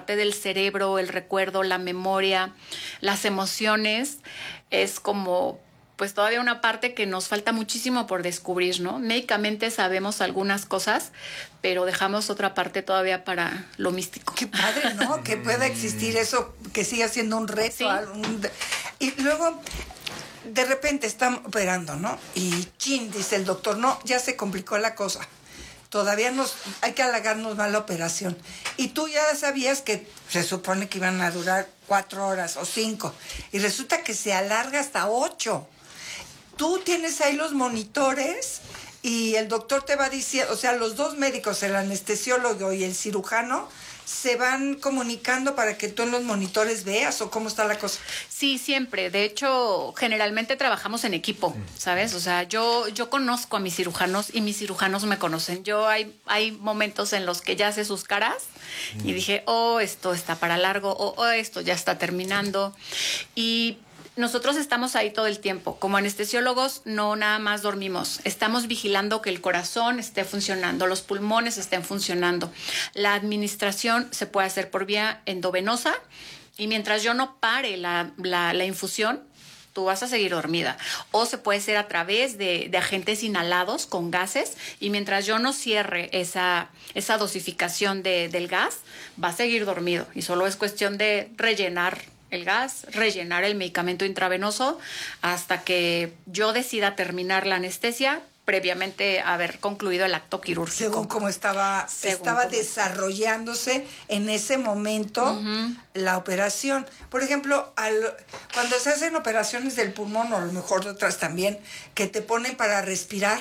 parte del cerebro, el recuerdo, la memoria, las emociones, es como pues todavía una parte que nos falta muchísimo por descubrir, ¿no? Médicamente sabemos algunas cosas, pero dejamos otra parte todavía para lo místico. Qué padre, ¿no? Que pueda existir eso, que siga siendo un reto. Sí. Y luego, de repente están operando, ¿no? Y chin, dice el doctor, no, ya se complicó la cosa. Todavía hay que alargarnos más la operación. Y tú ya sabías que se supone que iban a durar 4 horas o 5. Y resulta que se alarga hasta 8. Tú tienes ahí los monitores y el doctor te va diciendo, o sea, los dos médicos, el anestesiólogo y el cirujano, se van comunicando para que tú en los monitores veas, ¿o cómo está la cosa? Sí, siempre. De hecho, generalmente trabajamos en equipo, ¿sabes? O sea, yo conozco a mis cirujanos y mis cirujanos me conocen. Hay momentos en los que ya sé sus caras y dije, esto está para largo, esto ya está terminando. Y nosotros estamos ahí todo el tiempo. Como anestesiólogos, no nada más dormimos. Estamos vigilando que el corazón esté funcionando, los pulmones estén funcionando. La administración se puede hacer por vía endovenosa y mientras yo no pare la infusión, tú vas a seguir dormida. O se puede hacer a través de agentes inhalados con gases y mientras yo no cierre esa dosificación del gas, va a seguir dormido. Y solo es cuestión de rellenar el gas, rellenar el medicamento intravenoso hasta que yo decida terminar la anestesia previamente haber concluido el acto quirúrgico. Según cómo estaba desarrollándose en ese momento la operación. Por ejemplo, cuando se hacen operaciones del pulmón, o a lo mejor de otras también, que te ponen para respirar.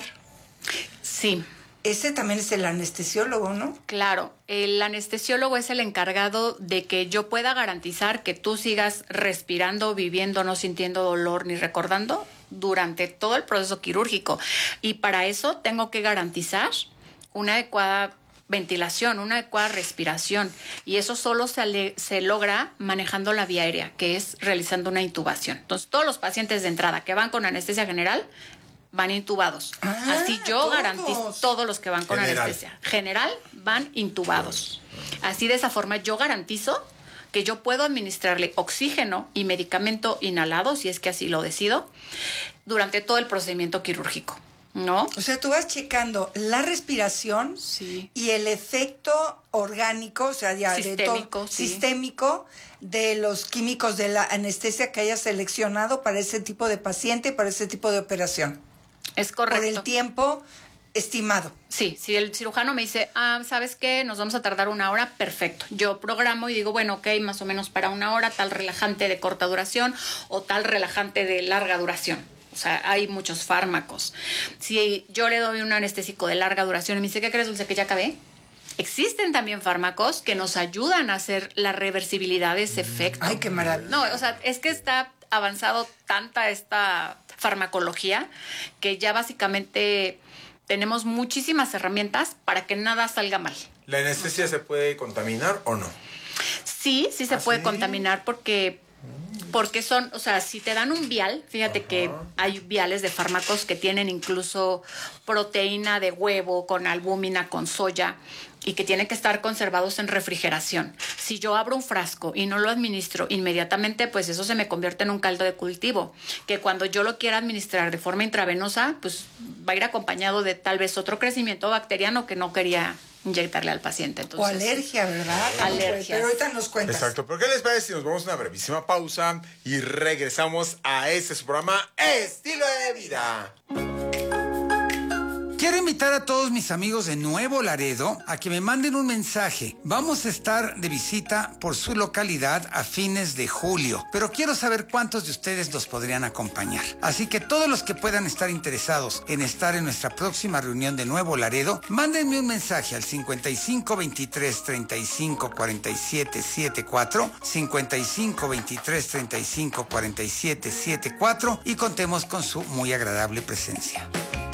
Sí. Ese también es el anestesiólogo, ¿no? Claro, el anestesiólogo es el encargado de que yo pueda garantizar que tú sigas respirando, viviendo, no sintiendo dolor ni recordando durante todo el proceso quirúrgico. Y para eso tengo que garantizar una adecuada ventilación, una adecuada respiración. Y eso solo se logra manejando la vía aérea, que es realizando una intubación. Entonces, todos los pacientes de entrada que van con anestesia general van intubados. Así yo garantizo, todos los que van con anestesia general van intubados. Así de esa forma yo garantizo que yo puedo administrarle oxígeno y medicamento inhalado, si es que así lo decido, durante todo el procedimiento quirúrgico, ¿no? O sea, tú vas checando la respiración y el efecto orgánico, o sea, ya sistémico de los químicos de la anestesia que hayas seleccionado para ese tipo de paciente, para ese tipo de operación. Es correcto. Por el tiempo estimado. Sí, si el cirujano me dice, ¿sabes qué? Nos vamos a tardar 1 hora, perfecto. Yo programo y digo, bueno, ok, más o menos para 1 hora, tal relajante de corta duración o tal relajante de larga duración. O sea, hay muchos fármacos. Si yo le doy un anestésico de larga duración y me dice, ¿qué crees, Dulce, que ya acabé? Existen también fármacos que nos ayudan a hacer la reversibilidad de ese efecto. ¡Ay, qué maravilla! No, o sea, es que está avanzado tanta esta farmacología que ya básicamente tenemos muchísimas herramientas para que nada salga mal. ¿La anestesia se puede contaminar o no? Sí se puede contaminar porque son, o sea, si te dan un vial, fíjate que hay viales de fármacos que tienen incluso proteína de huevo con albúmina, con soya, y que tienen que estar conservados en refrigeración. Si yo abro un frasco y no lo administro inmediatamente, pues eso se me convierte en un caldo de cultivo, que cuando yo lo quiera administrar de forma intravenosa, pues va a ir acompañado de tal vez otro crecimiento bacteriano que no quería inyectarle al paciente. Entonces, o alergia, ¿verdad? Alergias. Pero ahorita nos cuentas. Exacto. ¿Pero qué les parece si nos vamos a una brevísima pausa y regresamos a su programa Estilo de Vida? Quiero invitar a todos mis amigos de Nuevo Laredo a que me manden un mensaje. Vamos a estar de visita por su localidad a fines de julio, pero quiero saber cuántos de ustedes nos podrían acompañar. Así que todos los que puedan estar interesados en estar en nuestra próxima reunión de Nuevo Laredo, mándenme un mensaje al 55 23 35 47 74, 55 23 35 47 74 y contemos con su muy agradable presencia.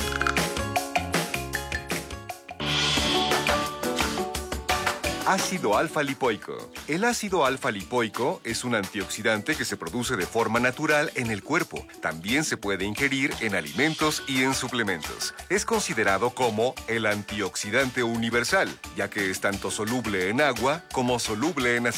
Ácido alfa-lipoico. El ácido alfa-lipoico es un antioxidante que se produce de forma natural en el cuerpo. También se puede ingerir en alimentos y en suplementos. Es considerado como el antioxidante universal, ya que es tanto soluble en agua como soluble en aceite.